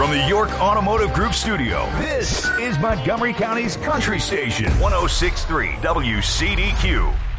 From the York Automotive Group studio, this is Montgomery County's Country Station, 106.3 WCDQ.